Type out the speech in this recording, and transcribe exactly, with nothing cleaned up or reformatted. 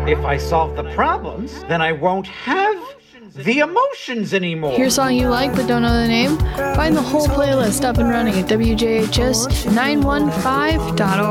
If I solve the problems, then I won't have the emotions anymore. Hear a song you like but don't know the name? Find the whole playlist up and running at W J H S nine one five dot org.